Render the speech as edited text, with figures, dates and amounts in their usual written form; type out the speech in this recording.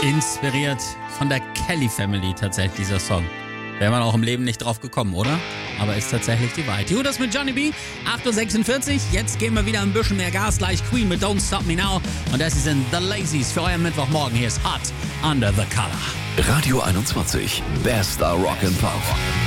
Inspiriert von der Kelly Family tatsächlich, dieser Song. Wäre man auch im Leben nicht drauf gekommen, oder? Aber ist tatsächlich die Wahrheit. Judas mit Johnny B, 8.46 Uhr. Jetzt geben wir wieder ein bisschen mehr Gas. Gleich Queen mit Don't Stop Me Now. Und das sind The Lazies für euren Mittwochmorgen. Hier ist Hot Under the Collar. Radio 21, bester Rock and Pop.